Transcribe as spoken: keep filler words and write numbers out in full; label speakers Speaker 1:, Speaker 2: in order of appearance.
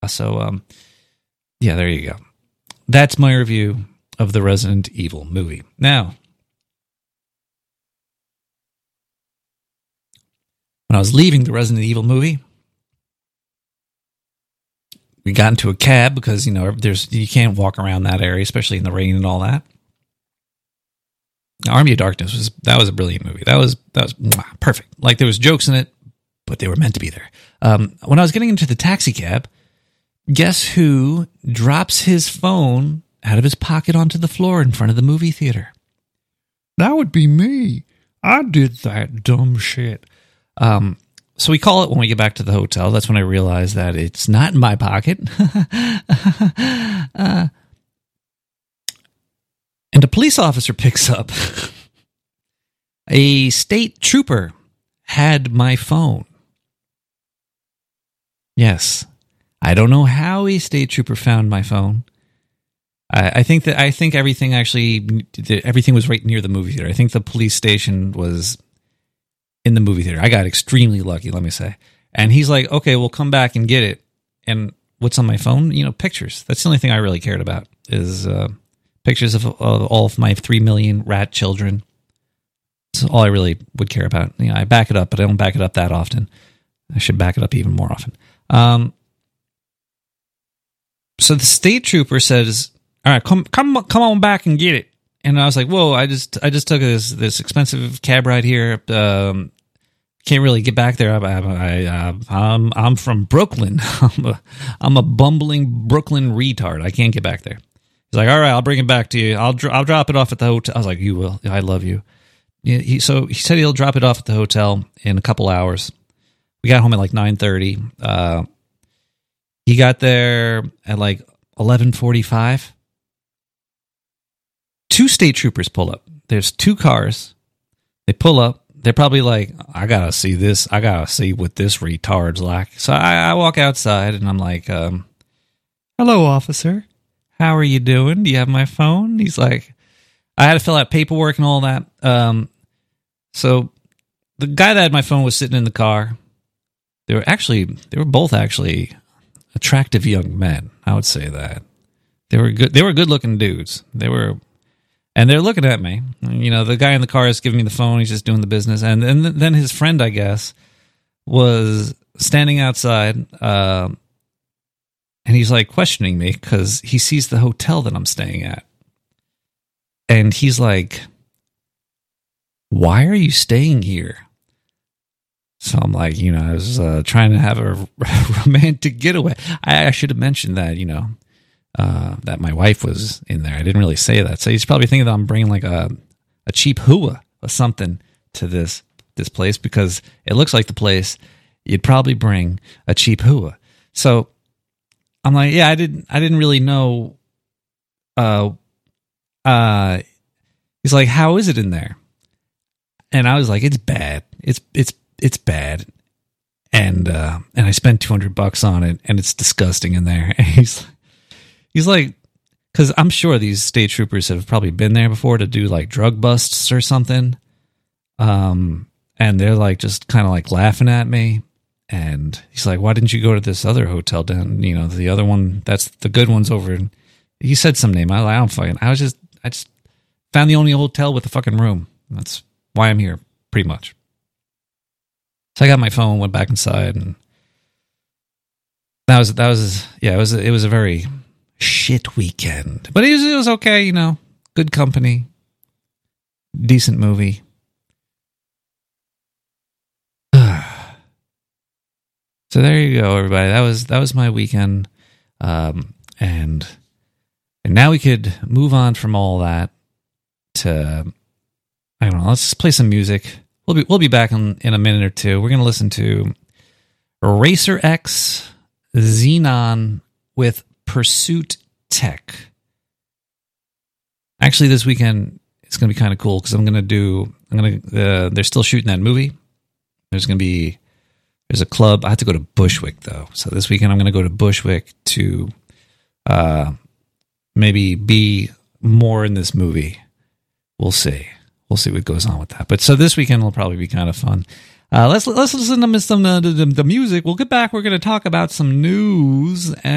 Speaker 1: so um, yeah, there you go. That's my review of the Resident Evil movie. Now, when I was leaving the Resident Evil movie, we got into a cab because, you know, there's you can't walk around that area, especially in the rain and all that. Army of Darkness was that was a brilliant movie. That was that was mwah, perfect. Like, there was jokes in it, but they were meant to be there. Um, when I was getting into the taxi cab, guess who drops his phone out of his pocket onto the floor in front of the movie theater? That would be me. I did that dumb shit. Um, so we call it when we get back to the hotel. That's when I realized that it's not in my pocket. uh, and a police officer picks up. A state trooper had my phone. Yes. I don't know how a state trooper found my phone. I, I think that I think everything actually everything was right near the movie theater. I think the police station was in the movie theater. I got extremely lucky, let me say. And he's like, "Okay, we'll come back and get it." And what's on my phone? You know, pictures. That's the only thing I really cared about is uh, pictures of, of all of my three million rat children. That's all I really would care about. You know, I back it up, but I don't back it up that often. I should back it up even more often. Um, so the state trooper says, "All right, come, come, come on back and get it." And I was like, "Whoa! I just, I just took this, this expensive cab ride here. Um, can't really get back there. I, I, I, I'm, I'm from Brooklyn. I'm a, I'm a bumbling Brooklyn retard. I can't get back there." He's like, "All right, I'll bring it back to you. I'll, I'll drop it off at the hotel." I was like, "You will. I love you." He, so he said he'll drop it off at the hotel in a couple hours. We got home at like nine thirty. Uh, he got there at like eleven forty-five. Two state troopers pull up. There's two cars. They pull up. They're probably like, "I gotta see this. I gotta see what this retard's like." So I, I walk outside and I'm like, um, "Hello, officer. How are you doing? Do you have my phone?" He's like, I had to fill out paperwork and all that. Um, so the guy that had my phone was sitting in the car. They were actually, they were both actually attractive young men. I would say that they were good. They were good looking dudes. They were, and they're looking at me. You know, the guy in the car is giving me the phone. He's just doing the business. And then, then his friend, I guess, was standing outside. Uh, and he's like questioning me because he sees the hotel that I'm staying at. And he's like, "Why are you staying here?" So I'm like, you know, I was uh, trying to have a romantic getaway. I, I should have mentioned that, you know, uh, that my wife was in there. I didn't really say that. So he's probably thinking that I'm bringing like a, a cheap hua or something to this this place because it looks like the place you'd probably bring a cheap hua. So I'm like, yeah, I didn't, I didn't really know. Uh, uh, he's like, "How is it in there?" And I was like, "It's bad. It's it's it's bad." And uh, and I spent two hundred bucks on it, and it's disgusting in there. And he's he's like, because I'm sure these state troopers have probably been there before to do like drug busts or something. Um, and they're like just kind of like laughing at me. And he's like, "Why didn't you go to this other hotel down? You know, the other one that's the good one's over." And he said some name. I, I don't fucking. I was just. I just found the only hotel with a fucking room. That's why I'm here, pretty much. So I got my phone, went back inside, and that was that was yeah. It was it was a very shit weekend, but it was it was okay. You know, good company, decent movie. So there you go, everybody. That was that was my weekend, um, and. And now we could move on from all that to, I don't know, let's just play some music. We'll be we'll be back in, in a minute or two. We're going to listen to Racer X Xenon with Pursuit Tech. Actually, this weekend it's going to be kind of cool because I'm going to do, I'm going to, uh, they're still shooting that movie. There's going to be, there's a club. I have to go to Bushwick, though. So this weekend I'm going to go to Bushwick to, uh, maybe be more in this movie. We'll see. We'll see what goes on with that. But so this weekend will probably be kind of fun. Uh, let's let's listen to some uh, the, the music. We'll get back. We're going to talk about some news. And